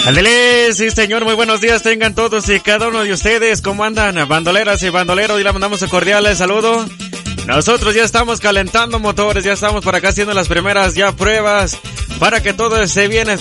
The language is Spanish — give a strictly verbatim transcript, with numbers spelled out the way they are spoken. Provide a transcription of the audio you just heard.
Ándale, sí señor, muy buenos días tengan todos y cada uno de ustedes. ¿Cómo andan, bandoleras y bandoleros? Y le mandamos un cordial saludo. Nosotros ya estamos calentando motores, ya estamos por acá haciendo las primeras ya pruebas para que todo esté bien